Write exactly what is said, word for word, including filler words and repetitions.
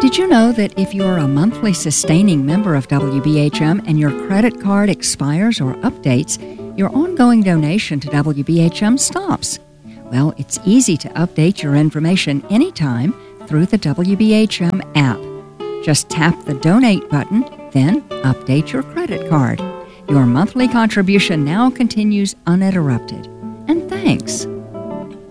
Did you know that if you're a monthly sustaining member of W B H M and your credit card expires or updates, your ongoing donation to W B H M stops? Well, it's easy to update your information anytime through the W B H M app. Just tap the Donate button, then update your credit card. Your monthly contribution now continues uninterrupted. And thanks.